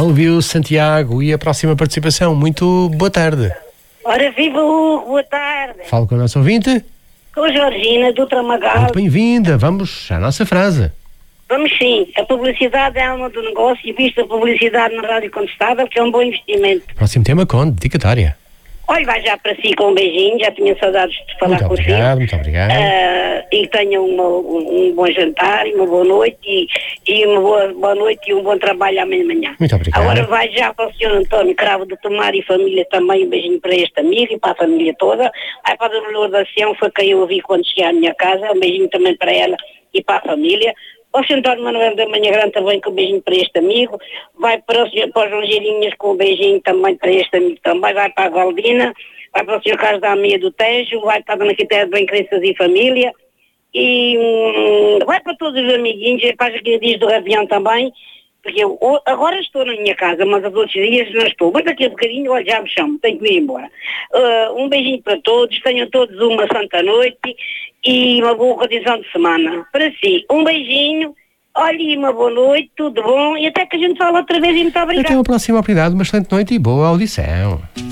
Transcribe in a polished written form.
Elvio Santiago, e a próxima participação. Muito boa tarde. Ora, viva Hugo, boa tarde. Falo com a nossa ouvinte. Com a Georgina, do Tramagal. Muito bem-vinda. Vamos à nossa frase. Vamos sim. A publicidade é a alma do negócio e visto a publicidade na Rádio Contestável, que é um bom investimento. Próximo tema com dedicatória. Olha, vai já para si com um beijinho, já tinha saudades de falar Muito consigo. muito obrigado. E tenha um bom jantar e uma boa noite e uma boa noite e um bom trabalho amanhã de manhã. Muito obrigado. Agora vai já para o Sr. António Cravo do Tomar e família também, um beijinho para este amigo e para a família toda. Vai para a Dona Lourdes da Sião, foi quem eu ouvi quando cheguei à minha casa, um beijinho também para ela e para a família. Ao Sr. António Manuel da Manhã Grande também com um beijinho para este amigo. Vai para os Rogerinhas com um beijinho também para este amigo também. Vai para a Galdina. Vai para o Sr. Carlos da Ameia do Tejo. Vai para a Dona Quitéria de Bem Crenças e Família. E vai para todos os amiguinhos. E para as dias do Ravião também. Porque eu agora estou na minha casa, mas os outros dias não estou. Mas daqui a bocadinho, olha, já me chamo, tenho que ir embora. Um beijinho para todos, tenham todos uma santa noite e uma boa condição de semana. Para si, um beijinho, olhe, uma boa noite, tudo bom, e até que a gente fala outra vez e muito obrigada. Até a próxima oportunidade, uma excelente noite e boa audição.